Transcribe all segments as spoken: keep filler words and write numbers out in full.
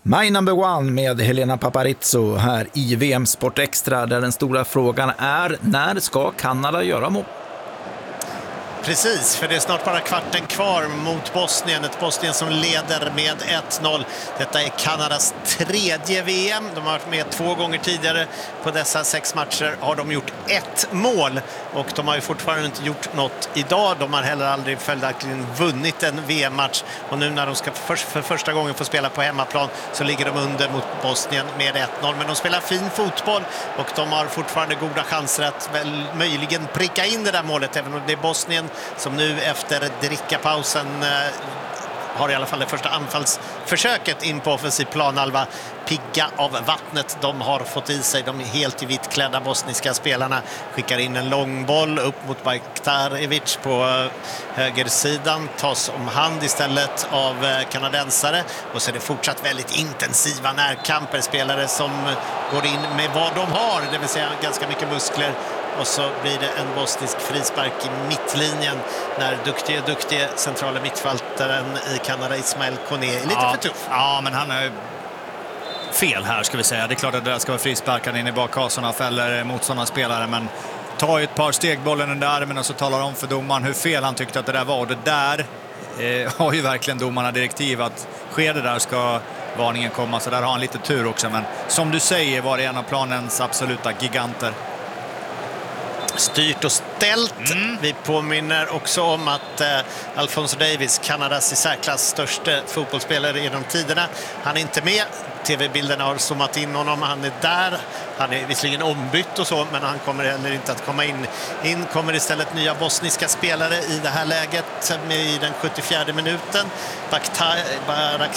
My Number One med Helena Paparizou här i V M Sport Extra, där den stora frågan är: när ska Kanada göra mål? Precis, för det är snart bara kvarten kvar mot Bosnien. Ett Bosnien som leder med ett noll. Detta är Kanadas tredje V M. De har varit med två gånger tidigare. På dessa sex matcher har de gjort ett mål. Och de har ju fortfarande inte gjort något idag. De har heller aldrig följaktligen vunnit en V M-match. Och nu när de ska för, för första gången få spela på hemmaplan så ligger de under mot Bosnien med ett noll. Men de spelar fin fotboll och de har fortfarande goda chanser att väl möjligen pricka in det där målet. Även om det är Bosnien som nu efter drickapausen eh, har i alla fall det första anfallsförsöket in på offensiv planhalva. Pigga av vattnet de har fått i sig. De är helt i vitt klädda bosniska spelarna. Skickar in en lång boll upp mot Bajraktarevic på högersidan. Tas om hand istället av kanadensare. Och så är det fortsatt väldigt intensiva närkamper. Spelare som går in med vad de har. Det vill säga ganska mycket muskler. Och så blir det en bosnisk frispark i mittlinjen när duktiga, duktiga centrala mittfältaren i Kanada, Ismail Kone, är lite ja, för tuff. Ja, men han är fel här, ska vi säga. Det är klart att det ska vara frisparkar in i bakkasorna och fäller motståndarspelare, men tar ju ett par steg bollen under armen och så talar om för domaren hur fel han tyckte att det där var. Och det där eh, har ju verkligen domarna direktiv att sker det där ska varningen komma, så där har han lite tur också. Men som du säger var det en av planens absoluta giganter. Styrt och ställt. Mm. Vi påminner också om att eh, Alphonso Davies, Kanadas i särklass största fotbollsspelare genom tiderna, han är inte med. Tv-bilderna har zoomat in honom. Han är där. Han är visserligen ombytt och så, men han kommer heller inte att komma in. In kommer istället nya bosniska spelare i det här läget med i den sjuttiofjärde minuten. Bakhtar, Barak,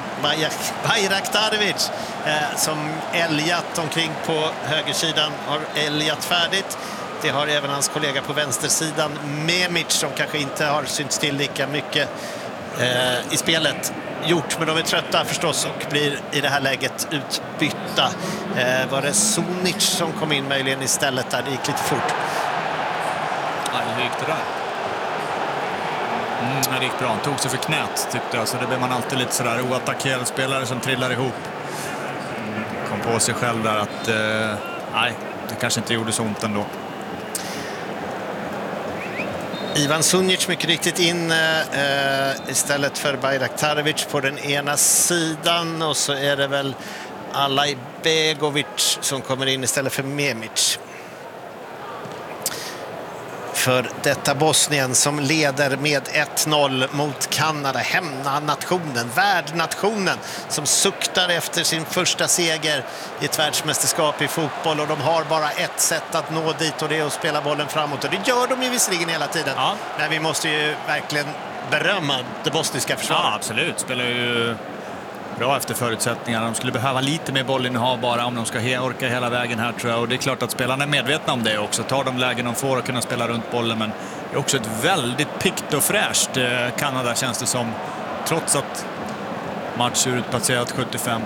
Bajraktarevic eh, som älgat omkring på högersidan, har älgat färdigt. Det har även hans kollega på vänstersidan, Memic, som kanske inte har synts till lika mycket eh, i spelet, gjort. Men de är trötta förstås och blir i det här läget utbytta. Eh, var det Sonic som kom in möjligen istället där? Det gick lite fort. Ja, hur gick det där? Mm, det gick bra. Han tog sig för knät, tyckte jag. Så det blir man alltid lite sådär oattackerad spelare som trillar ihop. Kom på sig själv där att eh, nej, det kanske inte gjorde så ont ändå. Ivan Sunic mycket riktigt in eh, istället för Bajraktarevic på den ena sidan, och så är det väl Alaj Begovic som kommer in istället för Memic. För detta Bosnien som leder med ett noll mot Kanada, hemnationen, värdnationen som suktar efter sin första seger i ett världsmästerskap i fotboll, och de har bara ett sätt att nå dit, och det är att spela bollen framåt, och det gör de ju visserligen hela tiden. Ja. Men vi måste ju verkligen berömma det bosniska försvaret. Ja, absolut. Spelar ju bra efter förutsättningarna. De skulle behöva lite mer bollinnehav bara om de ska he- orka hela vägen här, tror jag. Och det är klart att spelarna är medvetna om det också. Tar de lägen de får och kunna spela runt bollen. Men det är också ett väldigt pikt och fräscht eh, Kanada, känns det som. Trots att matchuret passerat sjuttiofem.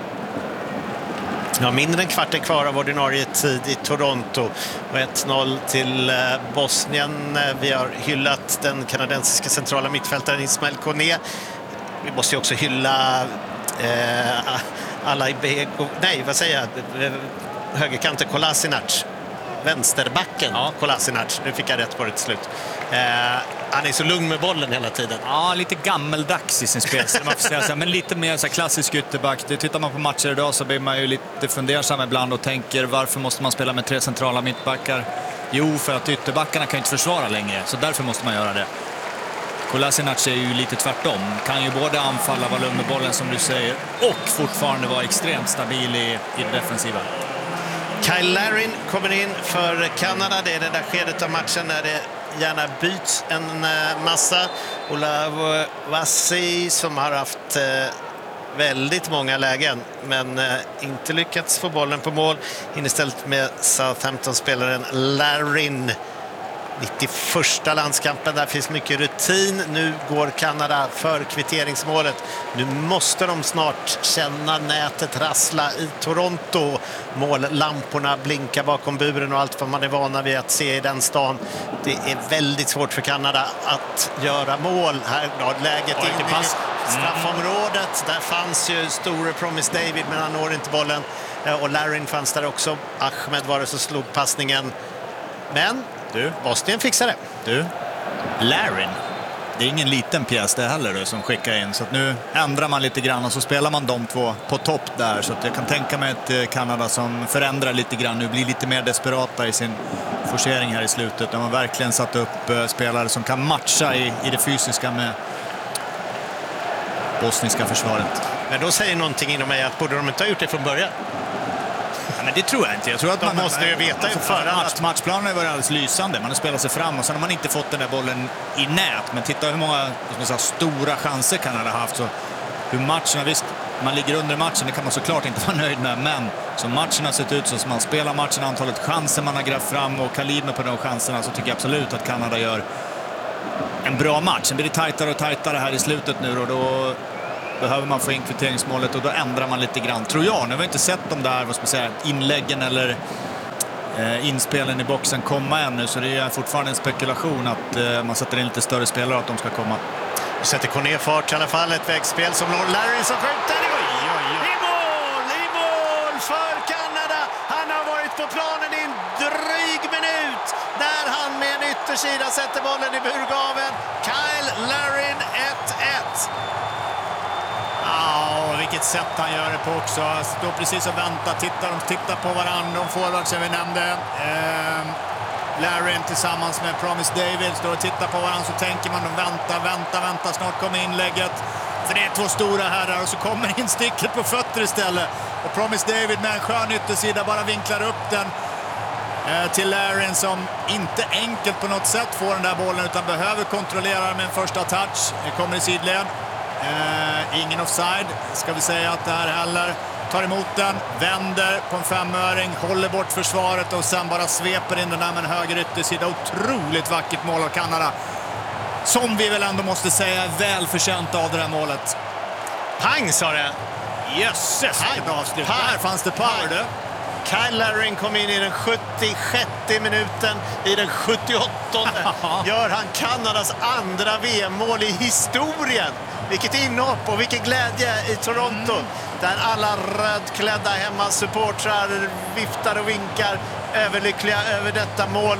Ja, mindre än kvarten kvar av ordinarie tid i Toronto. Och ett noll till eh, Bosnien. Vi har hyllat den kanadensiska centrala mittfältaren Ismail Kone. Vi måste ju också hylla Eh, Alaj Bego, nej vad säger jag, högerkanten Kolasinac, vänsterbacken ja. Kolasinac, nu fick jag rätt på det till slut. eh, han är så lugn med bollen hela tiden. Ja, lite gammeldags i sin spel, man får säga så här, men lite mer så här klassisk ytterback. Det tittar man på matcher idag så blir man ju lite fundersam ibland och tänker, varför måste man spela med tre centrala mittbackar? Jo, för att ytterbackarna kan inte försvara längre, så därför måste man göra det. Kolasinac är ju lite tvärtom. Kan ju både anfalla, vara lugn med bollen som du säger, och fortfarande vara extremt stabil i, i det defensiva. Kyle Larin kommer in för Kanada. Det är det där skedet av matchen när det gärna byts en massa. Olav Vassi som har haft eh, väldigt många lägen men eh, inte lyckats få bollen på mål. In istället med Southampton-spelaren Larin. nittioförsta landskampen, där finns mycket rutin. Nu går Kanada för kvitteringsmålet. Nu måste de snart känna nätet rassla i Toronto. Mållamporna blinkar bakom buren och allt vad man är vana vid att se i den stan. Det är väldigt svårt för Kanada att göra mål. Här har läget in i straffområdet. Där fanns ju store Promise David, men han når inte bollen. Och Larin fanns där också. Ahmed var det som slog passningen. Men Du, Bosnien fixade det. du, Larin. Det är ingen liten pjäs det heller du, som skickar in. Så att nu ändrar man lite grann och så spelar man de två på topp där. Så att jag kan tänka mig ett Kanada som förändrar lite grann. Nu blir lite mer desperata i sin forcering här i slutet. De har verkligen satt upp spelare som kan matcha i, i det fysiska med bosniska försvaret. Men då säger någonting inom mig att borde de inte ha gjort det från början? Ja, men det tror jag inte. Jag tror att De man måste ju veta alltså, inför match, att- matchplanen har varit alldeles lysande. Man har spelat sig fram och sen har man inte fått den där bollen i nät. Men titta hur många som säga, stora chanser Kanada har haft. Så hur matcherna, visst, man ligger under matchen, det kan man såklart inte vara nöjd med. Men som matchen har sett ut, så som man spelar matchen, antalet chanser man har grävt fram och kaliber på de chanserna, så tycker jag absolut att Kanada gör en bra match. Sen blir det tajtare och tajtare här i slutet nu och då behöver man få in kvitteringsmålet och då ändrar man lite grann, tror jag. Nu har vi inte sett de där, vad ska man säga, inläggen eller eh, inspelen i boxen komma ännu, så det är fortfarande en spekulation att eh, man sätter in lite större spelare att de ska komma. Sätter Corné fart i alla fall, ett vägspel som når Larin som skjuter. Oj, oj, oj. I mål, i mål för Kanada. Han har varit på planen i en dryg minut när han med en yttersida sätter bollen i burgaven. Kyle Larin ett ett. Ja, vilket sätt han gör det på också. Står precis och väntar, tittar, de tittar på varandra, de forwards vi nämnde. Eh, Larin tillsammans med Promise David står och tittar på varandra, så tänker man, de väntar, väntar, väntar, snart kommer inlägget. För det är två stora herrar och så kommer insticket på fötter istället. Och Promise David med en skön yttersida bara vinklar upp den eh, till Larin som inte enkelt på något sätt får den där bollen utan behöver kontrollera med en första touch. Det kommer i sidled. Eh, ingen offside, ska vi säga att det här heller. Tar emot den, vänder på en femöring, håller bort försvaret och sen bara sveper in den där med en höger yttersida. Otroligt vackert mål av Kanada. Som vi väl ändå måste säga är väl förtjänt av det här målet. Pang, sa det. Jösses, vilket avslut. Pang. Där fanns det power, du. Kyle Larin kom in i den sjuttiosjätte minuten. I den sjuttioåttonde gör han Kanadas andra V M-mål i historien. Vilket inhopp och vilken glädje i Toronto. Mm. Där alla rödklädda hemmasupportrar viftar och vinkar överlyckliga över detta mål.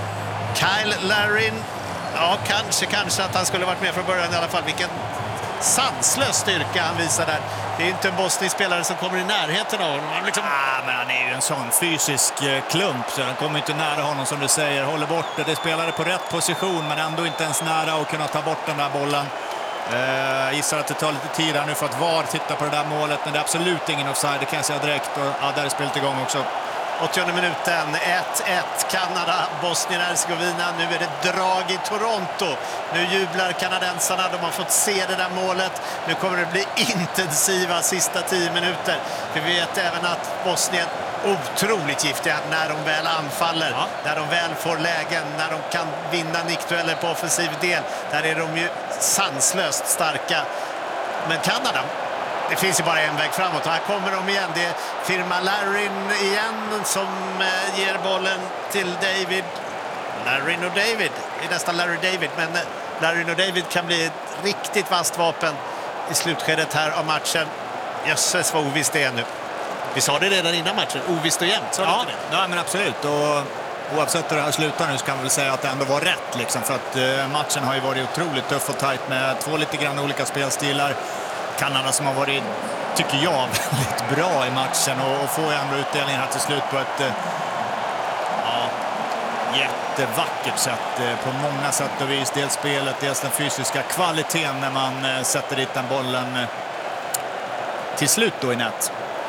Kyle Larin, ja kanske, kanske att han skulle varit med från början i alla fall. Vilken sanslös styrka han visar där. Det är inte en bosnisk spelare som kommer i närheten av honom. Han, liksom... ah, men han är ju en sån fysisk klump så han kommer inte nära honom som du säger. Håller bort det. Det spelare på rätt position men ändå inte ens nära att kunna ta bort den där bollen. Jag uh, gissar att det tar lite tid här nu för att V A R titta på det där målet, men det är absolut ingen offside, det kan jag säga direkt. Och, ja, där är spelet igång också. åttionde minuten, ett ett Kanada, Bosnien-Hercegovina. Nu är det drag i Toronto. Nu jublar kanadensarna, de har fått se det där målet. Nu kommer det bli intensiva sista tio minuter. För vi vet även att Bosnien otroligt giftiga när de väl anfaller. Ja. När de väl får lägen, när de kan vinna nickdueller på offensiv del. Där är de ju sanslöst starka. Men Kanada, det finns ju bara en väg framåt och här kommer de igen. Det är firma Larin igen som eh, ger bollen till David. Larin och David, det är nästan Larry David, men eh, Larin och David kan bli ett riktigt vasst vapen i slutskedet här av matchen. Jösses vad ovisst det är nu. Vi sa det redan innan matchen, ovisst och jämnt. Ja, ja, men absolut. Och oavsett hur det här slutar nu så kan vi väl säga att det ändå var rätt. Liksom, för att eh, matchen har ju varit otroligt tuff och tajt med två lite grann olika spelstilar. Kanada som har varit, tycker jag, väldigt bra i matchen och, och får ändå utdelningen här till slut på ett eh, ja, jättevackert sätt eh, på många sätt och vis. Dels spelet, dels den fysiska kvaliteten när man eh, sätter dit den bollen eh, till slut då i nät.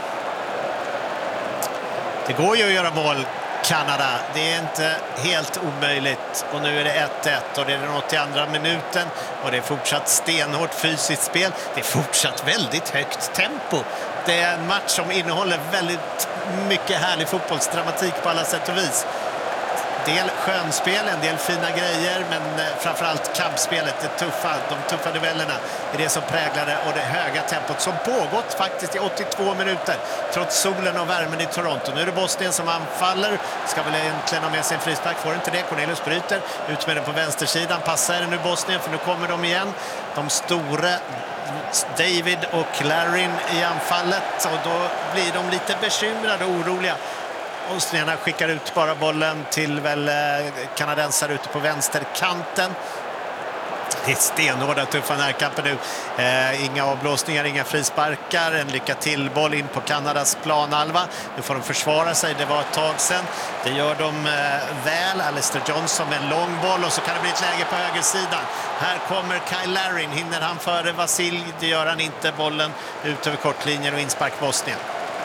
Det går ju att göra mål, Kanada. Det är inte helt omöjligt. Och nu är det ett ett och det är den åttioandra minuten. Och det är fortsatt stenhårt fysiskt spel. Det är fortsatt väldigt högt tempo. Det är en match som innehåller väldigt mycket härlig fotbollsdramatik på alla sätt och vis. del skönspel, en del fina grejer, men framförallt kampspelet, det tuffa, de tuffa duellerna är det som präglade och det höga tempot som pågått faktiskt i åttiotvå minuter trots solen och värmen i Toronto. Nu är det Bosnien som anfaller, ska väl egentligen ha med sin frispark, får inte det. Cornelius bryter ut med den på vänstersidan, passar det nu Bosnien för nu kommer de igen. De stora David och Larin i anfallet och då blir de lite bekymrade och oroliga. Bosnierna skickar ut bara bollen till väl kanadensare ute på vänsterkanten. Det är stenhårda, tuffa närkamper nu. Eh, inga avblåsningar, inga frisparkar. En lycka till boll in på Kanadas planhalva. Nu får de försvara sig, det var ett tag sedan. Det gör de eh, väl. Alistair Johnson med en lång boll och så kan det bli ett läge på högersidan. Här kommer Kyle Larin. Hinner han före Vasil? Det gör han inte. Bollen ut över kortlinjen och inspark Bosnien.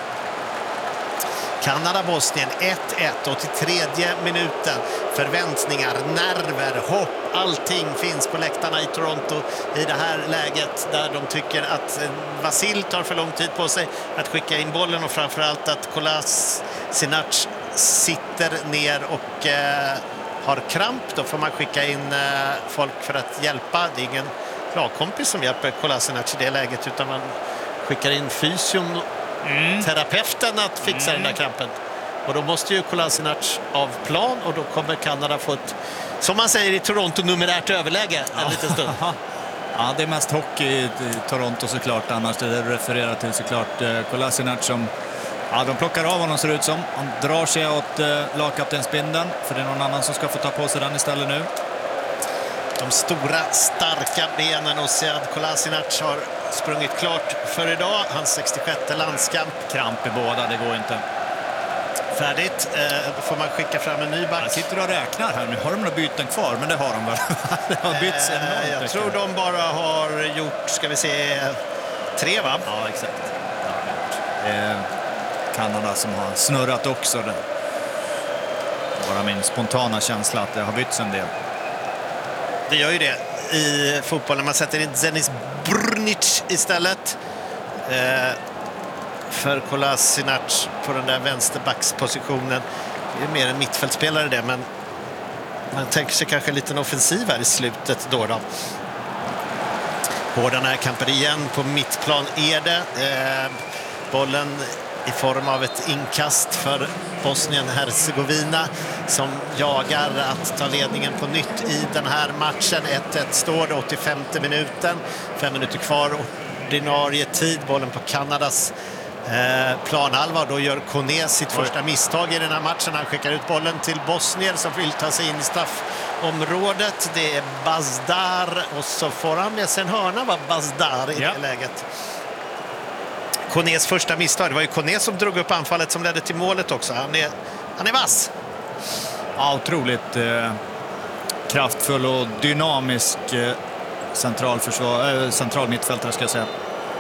Kanada-Bosnien ett ett, åttiotre minuten. Förväntningar, nerver, hopp, allting finns på läktarna i Toronto i det här läget där de tycker att Vasil tar för lång tid på sig att skicka in bollen och framförallt att Kolasinac sitter ner och eh, har kramp. Då får man skicka in eh, folk för att hjälpa. Det är ingen lagkompis som hjälper Kolasinac i det läget utan man skickar in fysion Mm. terapeuten att fixa mm. den där krampen. Och då måste ju Kolasinac av plan och då kommer Kanada få ett, som man säger i Toronto, numerärt överläge en liten stund. Ja, det är mest hockey i Toronto såklart, annars det är refererat till såklart Kolasinac som, ja, de plockar av honom ser det ut som. Han drar sig åt eh, lagkaptensbindeln för det är någon annan som ska få ta på sig den istället nu. De stora, starka benen och Sead Kolasinac har sprungit klart för idag. Hans sextiosjätte landskamp. Kramp i båda, det går inte. Färdigt. Eh, då får man skicka fram en ny back. Jag sitter och räknar här nu. Har de några byten kvar? Men det har de väl. Det har bytts enormt. Eh, jag tror de bara har gjort, ska vi se, tre va? Ja, exakt. Det är Kanada som har snurrat också. Där. Bara min spontana känsla att det har bytts en del. Det gör ju det i fotbollen. Man sätter in Zenis Brnic istället eh, för Kolasinac på den där vänsterbackspositionen. Det är mer en mittfältspelare det, men man tänker sig kanske en liten offensiv här i slutet då. då. Hårda närkamper igen på mittplan är det. Eh, bollen i form av ett inkast för Bosnien-Hercegovina som jagar att ta ledningen på nytt i den här matchen. ett ett står det, åttiofemte minuten. Fem minuter kvar, ordinarie tid. Bollen på Kanadas eh, planhalva. Då gör Kone sitt första misstag i den här matchen. Han skickar ut bollen till Bosnien som vill ta sig in i straffområdet. Det är Bazdar och så får han med sig en hörna, var Bazdar i ja. det läget. Kones första misstag. Det var ju Kone som drog upp anfallet som ledde till målet också. Han är, han är vass. Ja, otroligt eh, kraftfull och dynamisk eh, centralförsvar, eh, central mittfältare ska jag säga.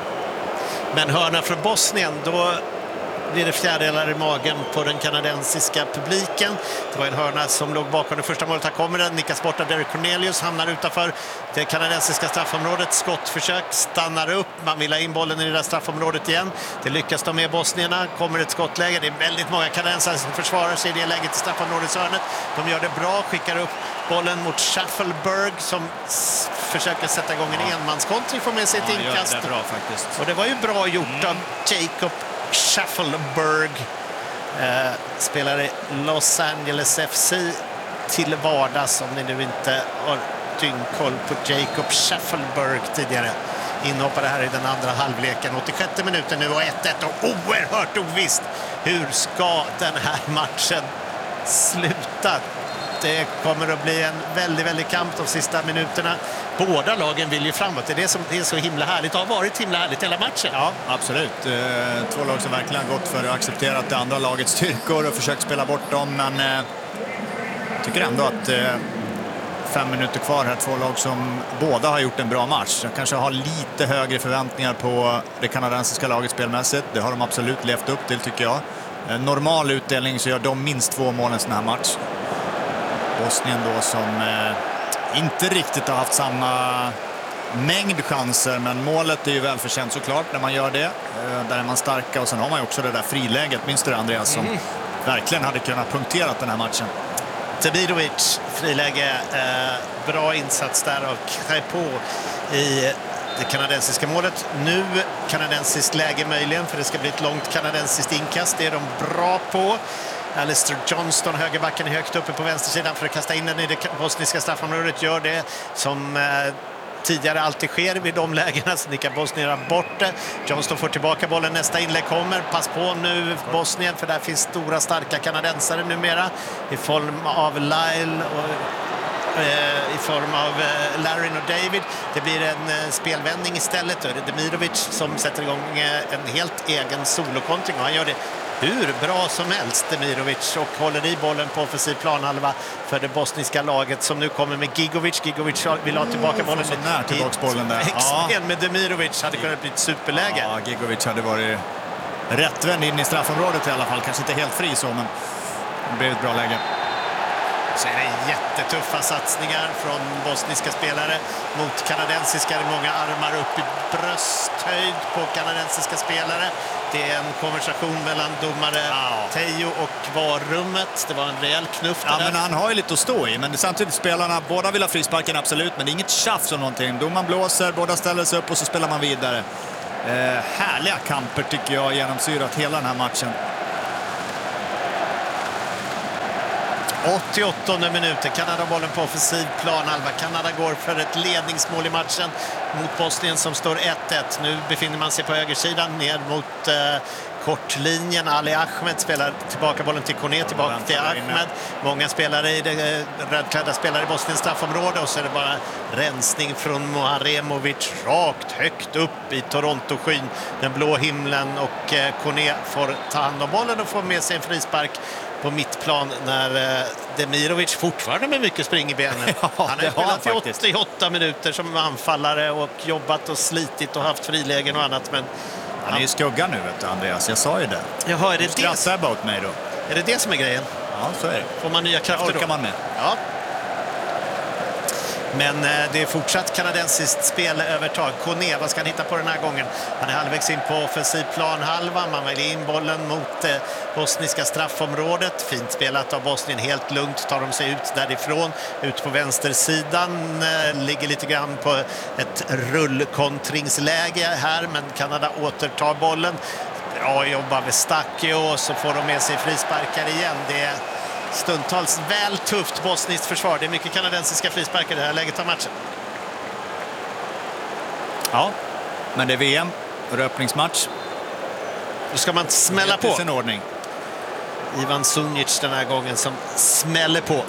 Men hörna för Bosnien, då blir det fjärdedelar i magen på den kanadensiska publiken. Det var en hörna som låg bakom det första målet. Här kommer den, nickas bort av Derek Cornelius, hamnar utanför det kanadensiska straffområdet. Skottförsök, stannar upp, man vill ha in bollen i det där straffområdet igen. Det lyckas de med bosnierna, kommer ett skottläge. Det är väldigt många kanadensare som försvarar sig i det läget i straffområdeshörnet. De gör det bra, skickar upp bollen mot Schaffelberg som försöker sätta igång en ja. enmanskontring, får med sig ett ja, inkast. Det bra, faktiskt. Och det var ju bra gjort mm. av Jacob Schaffelberg, eh, spelar i Los Angeles F C till vardags, om ni nu inte har dyngkoll på Jacob Schaffelberg tidigare. Inhoppade här i den andra halvleken, åttiosjätte minuten nu och ett ett och oerhört ovisst. Hur ska den här matchen sluta? Det kommer att bli en väldigt, väldigt kamp de sista minuterna. Båda lagen vill ju framåt. Det är det som är så himla härligt. Det har varit himla härligt hela matchen. Ja, absolut. Två lag som verkligen har gått för att acceptera det andra lagets styrkor och försökt spela bort dem. Men jag tycker ändå att fem minuter kvar här. Två lag som båda har gjort en bra match. Jag kanske har lite högre förväntningar på det kanadensiska laget spelmässigt. Det har de absolut levt upp till, tycker jag. Normal utdelning så gör de minst två mål en sån här match. Bosnien då som eh, inte riktigt har haft samma mängd chanser, men målet är ju välförtjänt såklart när man gör det. Eh, där är man starka och sen har man ju också det där friläget, minns du det, Andreas, som mm. verkligen hade kunnat punktera den här matchen. Demirovic, friläge. Eh, bra insats där av Crépeau i det kanadensiska målet. Nu kanadensiskt läge möjligen, för det ska bli ett långt kanadensiskt inkast. Det är de bra på. Alistair Johnston, högerbacken, är högt uppe på vänstersidan för att kasta in den i det bosniska straffområdet. Gör det som eh, tidigare alltid sker vid de lägena, så nickar Bosnien bort det. Johnston får tillbaka bollen, nästa inlägg kommer. Pass på nu Bosnien, för där finns stora starka kanadensare numera i form av Lyle och i form av Larin och David. Det blir en spelvändning istället. Det är Demirovic som sätter igång en helt egen solokontring, och han gör det hur bra som helst, Demirovic, och håller i bollen på offensiv planhalva för det bosniska laget som nu kommer med Gigovic. Gigovic vill ha tillbaka bollen. Så nära tillbaka bollen där. Extremt med Demirovic hade kunnat bli ett superläge. Ja, Gigovic hade varit rättvänd in i straffområdet i alla fall. Kanske inte helt fri så, men det blev ett bra läge. Så är det jättetuffa satsningar från bosniska spelare mot kanadensiska. Det är många armar upp i brösthöjd på kanadensiska spelare. Det är en konversation mellan domare Teo och varummet. Det var en rejäl knuff ja, där. Men han har ju lite att stå i. Men samtidigt spelarna, båda vill ha frisparken absolut. Men det är inget tjafs om någonting. Domaren blåser, båda ställer sig upp och så spelar man vidare. Eh, härliga kamper tycker jag genomsyrat hela den här matchen. åttioåttonde minuten, Kanada bollen på offensiv planhalva. Kanada går för ett ledningsmål i matchen mot Bosnien som står ett ett. Nu befinner man sig på högersidan ner mot eh, kortlinjen. Ali Ahmed spelar tillbaka bollen till Kone, tillbaka till Ahmed. Många spelare i det eh, rödklädda spelare i Bosniens straffområde, och så är det bara rensning från Moharemovic rakt högt upp i Toronto-skyn, den blå himlen, och eh, Kone får ta hand om bollen och får med sig en frispark på mittplan när eh, Demirovic fortfarande med mycket spring i benen. Ja, han har spelat i faktiskt. åttioåtta minuter som anfallare och jobbat och slitit och haft frilägen och annat. Men han är ju skugga nu, vet du, Andreas. Jag sa ju det. Jaha, är det du skrattar det? About mig då. Är det det som är grejen? Ja, så är det. Får man nya krafter orkar då? man med. Ja. Men eh, det är fortsatt kanadensiskt spelövertag. Kone, vad ska han hitta på den här gången? Han är halvvägs in på offensiv planhalva. Man väljer in bollen mot eh, bosniska straffområdet. Fint spelat av Bosnien. Helt lugnt tar de sig ut därifrån. Ut på vänstersidan. Eh, ligger lite grann på ett rullkontringsläge här. Men Kanada återtar bollen. Bra jobb av Stacchio, så får de med sig frisparkar igen. Det är stundtals väl tufft bosniskt försvar. Det är mycket kanadensiska frisparkar i det här läget av matchen. Ja, men det är V M. Öppningsmatch. Då ska man smälla på. Sin ordning. Ivan Sunic den här gången som smäller på.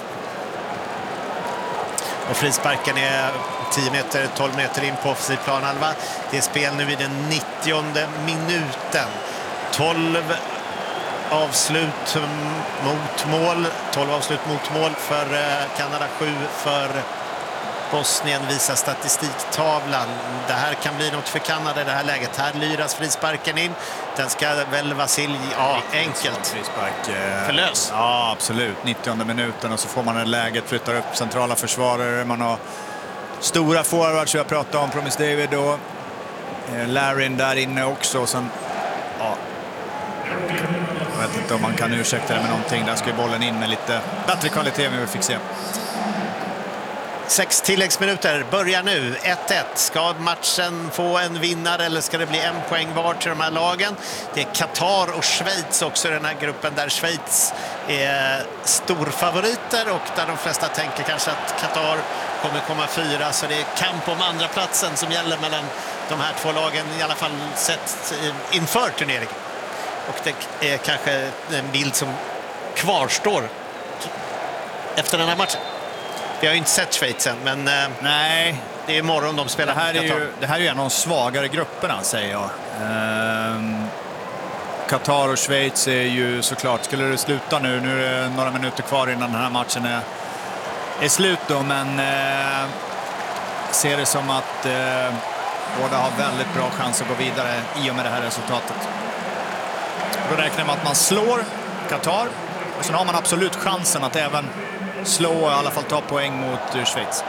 Och frisparken är tio meter, tolv meter in på offensiv planhalva. Det är spel nu i den nittionde minuten. tolv avslut mot mål. tolv avslut mot mål för Kanada, sju för Bosnien, visar statistiktavlan. Det här kan bli något för Kanada i det här läget. Här lyras frisparken in. Den ska väl Vasilj, ja, enkelt. Frispark. Förlös. Ja, absolut. nittionde minuten och så får man ett läget, flyttar upp centrala försvarare. Man har stora forwards, jag pratade om Promise David och Larin där inne också. Och sen, ja, jag vet inte om man kan ursäkta det med någonting. Där ska ju bollen in med lite bättre kvalitet än vi fick se. Sex tilläggsminuter börjar nu. ett ett. Ska matchen få en vinnare eller ska det bli en poäng var till de här lagen? Det är Qatar och Schweiz också i den här gruppen, där Schweiz är storfavoriter och där de flesta tänker kanske att Qatar kommer komma fyra. Så det är kamp om andra platsen som gäller mellan de här två lagen, i alla fall sett inför turneringen. Och det är kanske en bild som kvarstår efter den här matchen. Vi har ju inte sett Schweiz än, men nej, det är imorgon de spelar. Det här är ju, det här är ju en av de svagare grupperna, säger jag. Ehm, Qatar och Schweiz är ju såklart, skulle det sluta nu, nu är det några minuter kvar innan den här matchen är, är slut då, men eh, ser det som att eh, båda har väldigt bra chans att gå vidare i och med det här resultatet. Då räknar man att man slår Qatar och sen har man absolut chansen att även slå och i alla fall ta poäng mot Schweiz.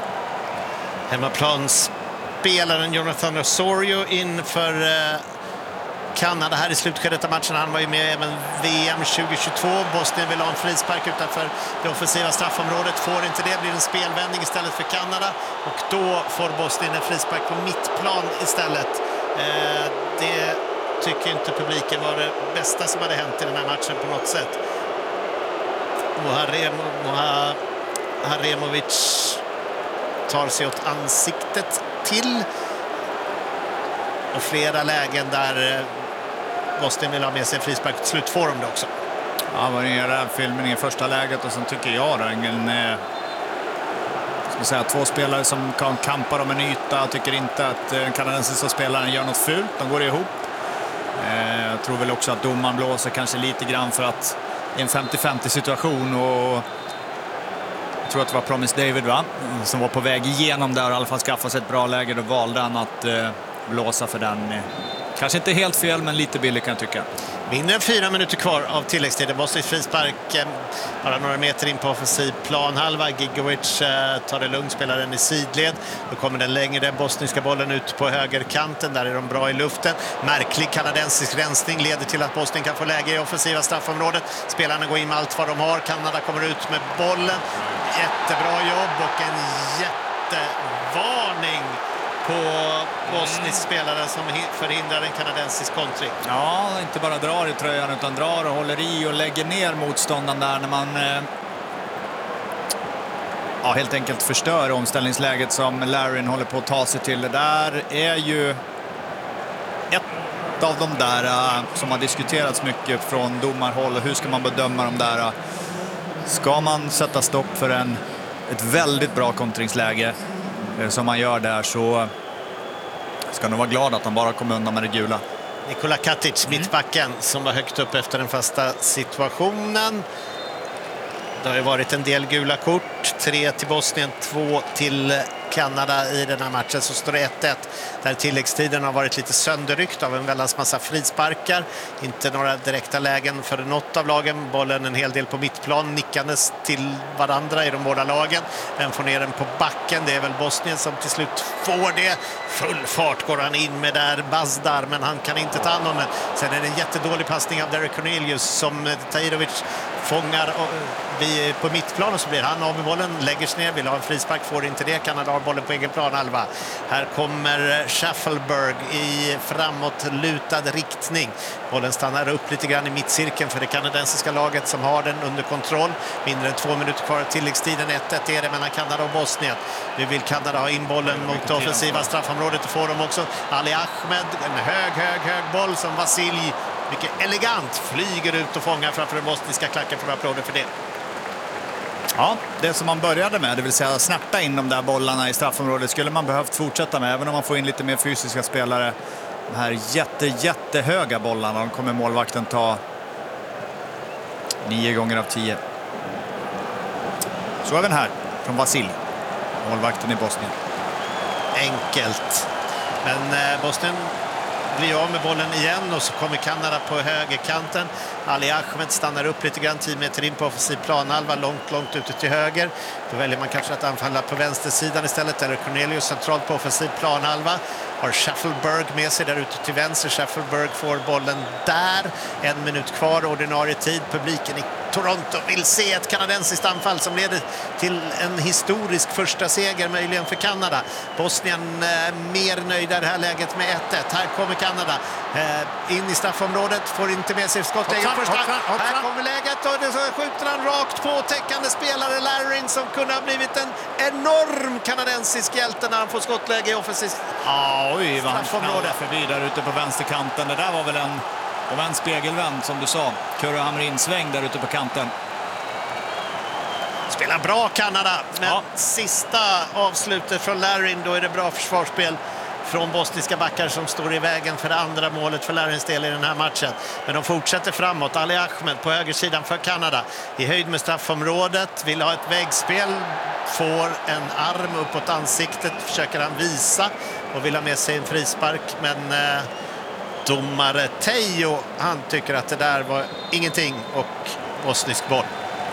Hemmaplansspelaren Jonathan Osorio inför eh, Kanada här i slutskedet av matchen. Han var ju med även V M tjugohundratjugotvå. Bosnien vill ha en frispark utanför det offensiva straffområdet. Får inte det, blir en spelvändning istället för Kanada. Och då får Bosnien en frispark på mittplan istället. Eh, det tycker inte publiken var det bästa som hade hänt i den här matchen på något sätt. Moharemo, Moha, Haremovic tar sig åt ansiktet till. Och flera lägen där Bosnien vill ha med sig en frispark. Till slut får de det också. Ja, var ingen rävfilmning i första läget och sen tycker jag då ingen... Eh, ska säga, två spelare som kan kampa om en yta. Jag tycker inte att den kanadensiska spelaren gör något fult. De går ihop. Eh, jag tror väl också att domaren blåser kanske lite grann för att i en femtio femtio situation och jag tror att det var Promise David va? Som var på väg igenom där och i alla fall skaffa sig ett bra läge. Då valde han att eh, blåsa för den. Kanske inte helt fel men lite billig kan jag tycka. Mindre än fyra minuter kvar av tilläggstiden. Bosniens frispark bara några meter in på offensiv planhalva. Gigovic eh, tar det lugnt, spelar den i sidled. Då kommer den längre bosniska bollen ut på högerkanten. Där är de bra i luften. Märklig kanadensisk rensning leder till att Bosnien kan få läge i offensiva straffområdet. Spelarna går in med allt vad de har. Kanada kommer ut med bollen. Jättebra jobb och en jättevarning på bosnisk spelare som förhindrar en kanadensisk kontring. Ja, inte bara drar i tröjan utan drar och håller i och lägger ner motståndaren där när man eh, ja, helt enkelt förstör omställningsläget som Larin håller på att ta sig till. Det där är ju ett av de där eh, som har diskuterats mycket från domarhåll. Hur ska man bedöma de där? Ska man sätta stopp för en, ett väldigt bra kontringsläge som man gör där så ska nog vara glad att han bara kom undan med det gula. Nikola Katic, mm. mittbacken som var högt upp efter den fasta situationen. Det har ju varit en del gula kort. Tre till Bosnien, två till Kanada i den här matchen. Så står det ett ett. Där tilläggstiden har varit lite sönderryckt av en väldans massa frisparkar. Inte några direkta lägen för något av lagen. Bollen en hel del på mittplan. Nickandes till varandra i de båda lagen. Den får ner den på backen. Det är väl Bosnien som till slut får det. Full fart går han in med där Bazdar. Men han kan inte ta hand om den. Sen är det en jättedålig passning av Derek Cornelius som Tahirovic fångar på mittplan och så blir han av med bollen, lägger sig ner, vill ha en frispark, får inte det. Kanada har bollen på egen plan halva. Här kommer Schaffelberg i framåt lutad riktning. Bollen stannar upp lite grann i mittcirkeln för det kanadensiska laget som har den under kontroll. Mindre än två minuter kvar av tilläggstiden. ett ett är det mellan Kanada och Bosnien. Nu vill Kanada ha in bollen mot det offensiva straffområdet och får de också. Ali Ahmed, en hög, hög, hög boll som Vasilj mycket elegant flyger ut och fångar framför den bosniska klacken. För applåder för det. Ja, det som man började med, det vill säga snärta in de där bollarna i straffområdet, skulle man behövt fortsätta med, även om man får in lite mer fysiska spelare. De här jätte, jättehöga bollarna, de kommer målvakten ta nio gånger av tio. Så även här, från Vasilj, målvakten i Bosnien. Enkelt. Men eh, Bosnien blir av med bollen igen och så kommer Kanada på högerkanten. Ali Ahmed stannar upp lite grann, tio meter in på offensiv planhalva, långt, långt ute till höger. Då väljer man kanske att anfalla på vänstersidan istället. Eller Cornelius centralt på offensiv planhalva. Har Schaffelberg med sig där ute till vänster. Schaffelberg får bollen där. En minut kvar, ordinarie tid. Publiken i Toronto vill se ett kanadensiskt anfall som leder till en historisk första seger möjligen för Kanada. Bosnien eh, mer nöjda i det här läget med ett ett. Här kommer Kanada eh, in i straffområdet, får inte med sig skott. Här kommer läget och det så skjuter han rakt på täckande spelare Larin som kunde ha blivit en enorm kanadensisk hjälte när han får skottläge i offensivt. Ja, oj, vad han knallade förbi där ute på vänsterkanten. Det där var väl en, det var en spegelvänd som du sa. Kurre Hamrin sväng där ute på kanten. Spelar bra Kanada, men ja. Sista avslutet från Larin, då är det bra försvarsspel från bosniska backar som står i vägen för det andra målet för Larins del i den här matchen. Men de fortsätter framåt. Ali Ahmed på högersidan för Kanada. I höjd med straffområdet. Vill ha ett väggspel. Får en arm uppåt ansiktet. Försöker han visa. Och vill ha med sig en frispark. Men eh, domare Teijo, han tycker att det där var ingenting. Och bosnisk boll.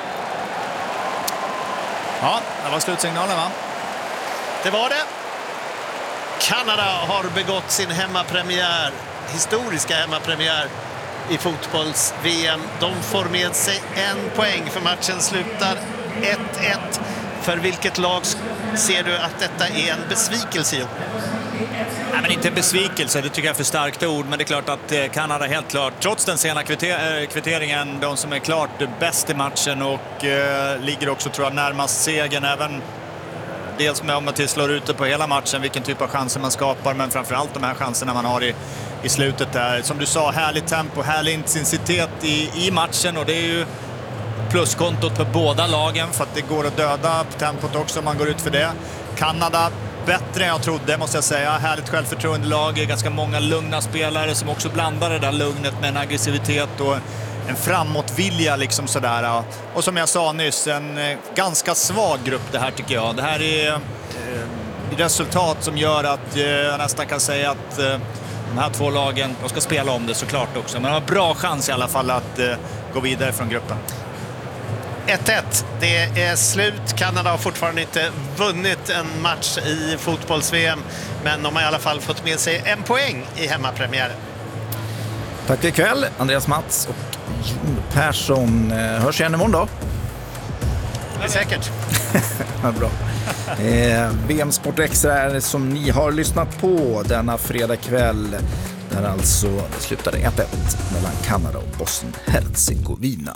Ja, det var slutsignalen va? Det var det. Kanada har begått sin hemmapremiär historiska hemmapremiär i fotbolls-V M. De får med sig en poäng för matchen slutar ett ett. För vilket lag ser du att detta är en besvikelse? Nej, men inte en besvikelse, det tycker jag är för starkt ord. Men det är klart att Kanada helt klart, trots den sena kvitter- kvitteringen, de som är klart bäst i matchen och eh, ligger också tror jag närmast segern. Även dels med om man till slår ut det på hela matchen, vilken typ av chanser man skapar, men framförallt de här chanserna man har i, i slutet där. Som du sa, härligt tempo, härlig intensitet i, i matchen, och det är ju pluskontot för båda lagen för att det går att döda tempot också om man går ut för det. Kanada bättre än jag trodde, måste jag säga. Härligt självförtroende lag, ganska många lugna spelare som också blandar det där lugnet med en aggressivitet och en framåtvilja liksom sådär. Och som jag sa nyss, en ganska svag grupp det här tycker jag. Det här är eh, resultat som gör att eh, jag nästan kan säga att eh, de här två lagen, de ska spela om det såklart också. Men de har bra chans i alla fall att eh, gå vidare från gruppen. ett ett. Det är slut. Kanada har fortfarande inte vunnit en match i fotbolls-V M, men de har i alla fall fått med sig en poäng i hemmapremiären. Tack ikväll, Andreas Mats och Jon Persson. Hörs igen imorgon då? Det är säkert. Ja, bra. Eh, V M Sport Extra är det som ni har lyssnat på denna fredag kväll. Där alltså det slutade ett ett mellan Kanada och Bosnien-Hercegovina.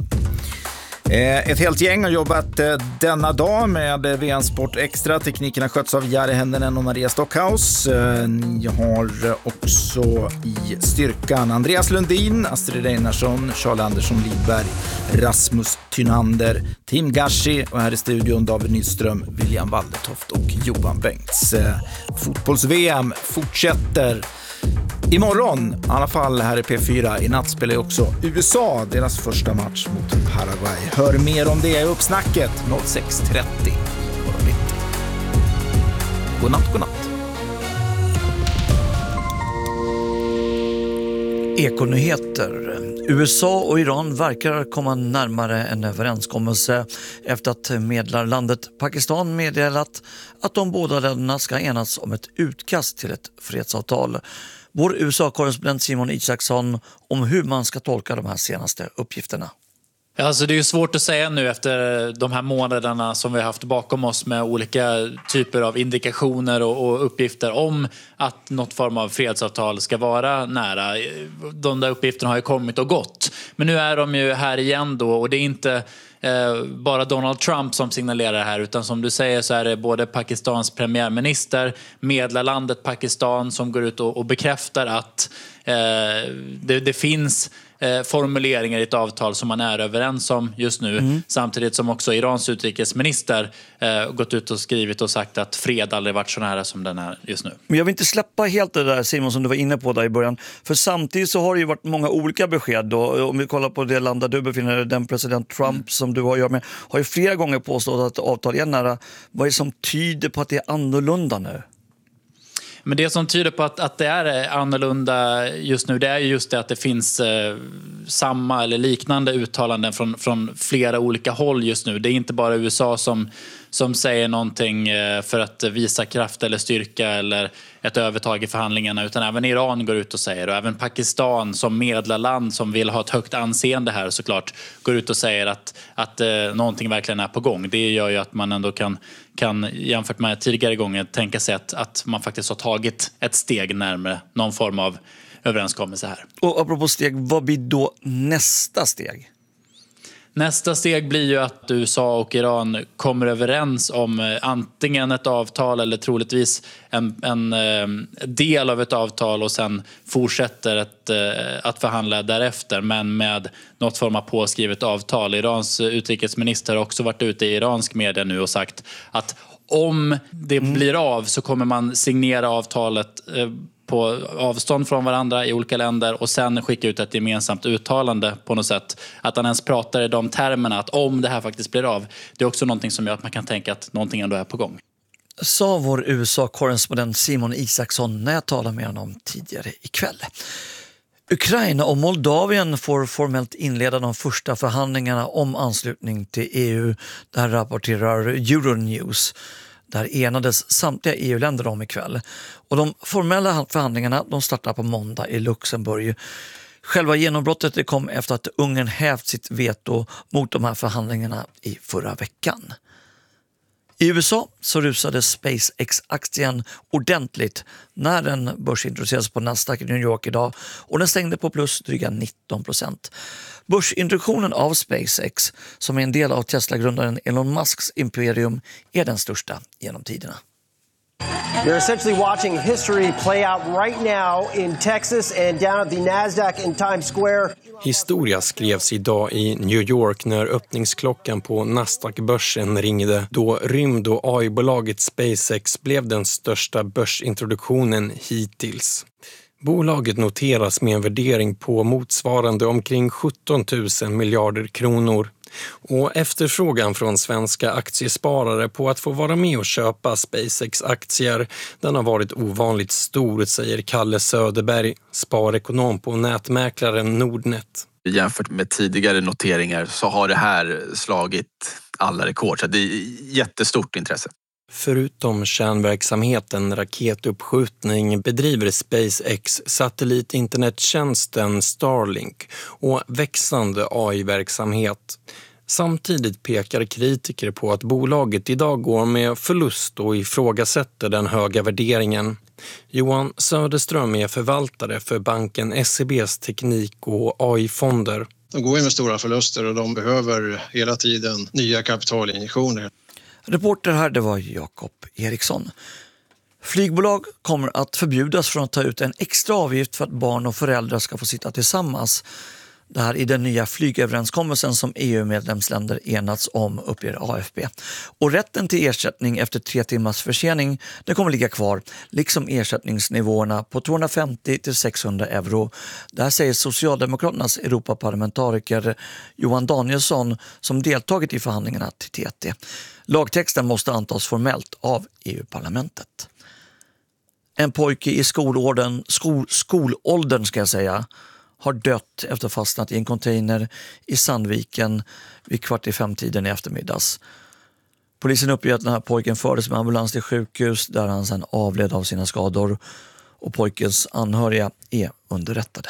Ett helt gäng har jobbat denna dag med V M Sport Extra. Tekniken har skötts av Jari Händenen och Maria Stockhaus. Ni har också i styrkan Andreas Lundin, Astrid Einarsson, Charles Andersson Lidberg, Rasmus Tynander, Tim Gashi och här i studion David Nyström, William Waldetoft och Johan Bengts. Fotbolls-V M fortsätter imorgon, i alla fall här i P fyra. I natt spelar också U S A deras första match mot Paraguay. Hör mer om det i uppsnacket noll sex trettio. God natt, god natt. Ekonyheter. U S A och Iran verkar komma närmare en överenskommelse efter att medlarlandet Pakistan meddelat att de båda länderna ska enas om ett utkast till ett fredsavtal. Vår U S A-korrespondent Simon Isaksson om hur man ska tolka de här senaste uppgifterna. Alltså det är ju svårt att säga nu efter de här månaderna som vi har haft bakom oss med olika typer av indikationer och, och uppgifter om att något form av fredsavtal ska vara nära. De där uppgifterna har ju kommit och gått. Men nu är de ju här igen då, och det är inte eh, bara Donald Trump som signalerar det här, utan som du säger så är det både Pakistans premiärminister, medlarlandet Pakistan som går ut och, och bekräftar att eh, det, det finns formuleringar i ett avtal som man är överens om just nu. Mm. Samtidigt som också Irans utrikesminister eh, gått ut och skrivit och sagt att fred aldrig varit så nära som den är just nu. Men jag vill inte släppa helt det där, Simon, som du var inne på där i början. För samtidigt så har det ju varit många olika besked då. Om vi kollar på det land där du befinner dig, den president Trump mm. som du har att göra med, har ju flera gånger påstått att avtal är nära. Vad är det som tyder på att det är annorlunda nu? Men det som tyder på att, att det är annorlunda just nu, det är just det att det finns eh, samma eller liknande uttalanden från, från flera olika håll just nu. Det är inte bara U S A som, som säger någonting eh, för att visa kraft eller styrka eller ett övertag i förhandlingarna, utan även Iran går ut och säger, och även Pakistan som medlarland som vill ha ett högt anseende här såklart går ut och säger att, att eh, någonting verkligen är på gång. Det gör ju att man ändå kan, kan jämfört med tidigare gånger tänka sig att, att man faktiskt har tagit ett steg närmare någon form av överenskommelse här. Och apropå steg, vad blir då nästa steg? Nästa steg blir ju att U S A och Iran kommer överens om antingen ett avtal eller troligtvis en, en del av ett avtal och sen fortsätter ett, att förhandla därefter, men med något form av påskrivet avtal. Irans utrikesminister har också varit ute i iransk media nu och sagt att om det mm. blir av så kommer man signera avtalet på avstånd från varandra i olika länder och sen skicka ut ett gemensamt uttalande på något sätt. Att han ens pratar i de termerna att om det här faktiskt blir av, det är också någonting som gör att man kan tänka att någonting ändå är på gång. Sa vår U S A-korrespondent Simon Isaksson när jag talade med honom tidigare ikväll. Ukraina och Moldavien får formellt inleda de första förhandlingarna om anslutning till E U. Det här rapporterar Euronews. Där enades samtliga E U-länder om ikväll. Och de formella förhandlingarna de startar på måndag i Luxemburg. Själva genombrottet det kom efter att Ungern hävt sitt veto mot de här förhandlingarna i förra veckan. I U S A så rusade SpaceX-aktien ordentligt när den börsintroducerades på Nasdaq i New York idag och den stängde på plus dryga nitton procent. Börsintroduktionen av SpaceX, som är en del av Tesla-grundaren Elon Musks imperium, är den största genom tiderna. You're essentially watching history play out right now in Texas and down at the Nasdaq in Times Square. Historia skrevs idag i New York när öppningsklockan på Nasdaq-börsen ringde, då rymd- och A I-bolaget SpaceX blev den största börsintroduktionen hittills. Bolaget noteras med en värdering på motsvarande omkring sjutton tusen miljarder kronor. Och efterfrågan från svenska aktiesparare på att få vara med och köpa SpaceX-aktier, den har varit ovanligt stor, säger Kalle Söderberg, sparekonom på nätmäklaren Nordnet. Jämfört med tidigare noteringar så har det här slagit alla rekord, så det är jättestort intresse. Förutom kärnverksamheten raketuppskjutning bedriver SpaceX satellitinternettjänsten Starlink och växande A I-verksamhet. Samtidigt pekar kritiker på att bolaget idag går med förlust och ifrågasätter den höga värderingen. Johan Söderström är förvaltare för banken S E B:s teknik- och A I-fonder. De går med stora förluster och de behöver hela tiden nya kapitalinjektioner. Reporter här, det var Jakob Eriksson. Flygbolag kommer att förbjudas från att ta ut en extra avgift för att barn och föräldrar ska få sitta tillsammans. Det här är den nya flygöverenskommelsen som E U-medlemsländer enats om, uppger A F P. Och rätten till ersättning efter tre timmars försening det kommer ligga kvar, liksom ersättningsnivåerna på tvåhundrafemtio till sexhundra euro. Det här säger Socialdemokraternas Europaparlamentariker Johan Danielsson som deltagit i förhandlingarna till T T. Lagtexten måste antas formellt av E U-parlamentet. En pojke i skolåldern, skol, skolåldern ska jag säga, har dött efter fastnat i en container i Sandviken vid kvart i fem-tiden i eftermiddags. Polisen uppger att den här pojken fördes med ambulans till sjukhus där han sedan avled av sina skador och pojkens anhöriga är underrättade.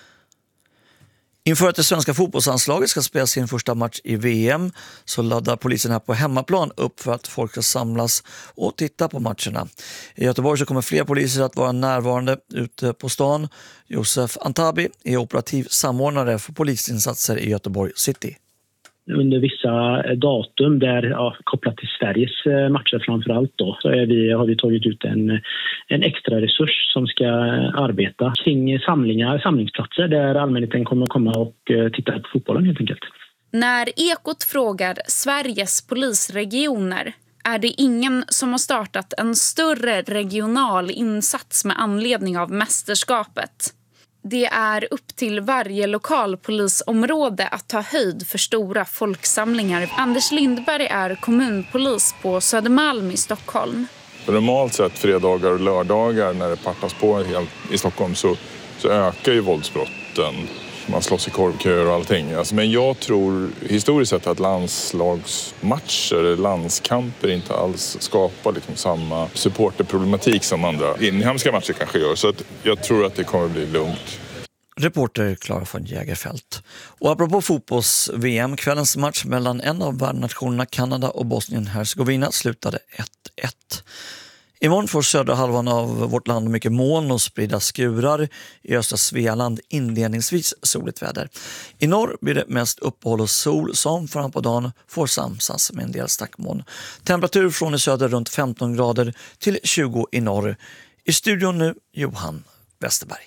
Inför att det svenska fotbollsanslaget ska spela sin första match i V M så laddar polisen här på hemmaplan upp för att folk ska samlas och titta på matcherna. I Göteborg så kommer fler poliser att vara närvarande ute på stan. Josef Antabi är operativ samordnare för polisinsatser i Göteborg City. Under vissa datum där, ja, kopplat till Sveriges matcher framförallt då, så är vi, har vi tagit ut en, en extra resurs som ska arbeta kring samlingar, samlingsplatser där allmänheten kommer att komma och titta på fotbollen helt enkelt. När Ekot frågar Sveriges polisregioner är det ingen som har startat en större regional insats med anledning av mästerskapet. Det är upp till varje lokalpolisområde att ta höjd för stora folksamlingar. Anders Lindberg är kommunpolis på Södermalm i Stockholm. Normalt sett fredagar och lördagar när det partas på i Stockholm så, så ökar ju våldsbrotten. Man slåss i korvköer och allting. Alltså, men jag tror historiskt sett att landslagsmatcher eller landskamper inte alls skapar liksom samma supporterproblematik som andra inhemska matcher kanske gör. Så att jag tror att det kommer bli lugnt. Reporter Klara von Jägerfält. Och apropå fotbolls-V M, kvällens match mellan en av värdnationerna Kanada och Bosnien-Hercegovina slutade ett ett. Imorgon får södra halvan av vårt land mycket moln och spridda skurar. I östra Svealand inledningsvis soligt väder. I norr blir det mest uppehåll och sol som fram på dagen får samsas med en del stackmoln. Temperatur från i söder runt femton grader till tjugo i norr. I studion nu Johan Westerberg.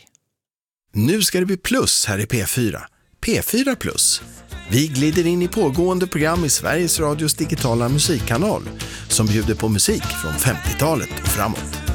Nu ska det bli plus här i P fyra. P fyra plus. Vi glider in i pågående program i Sveriges Radios digitala musikkanal som bjuder på musik från femtiotalet och framåt.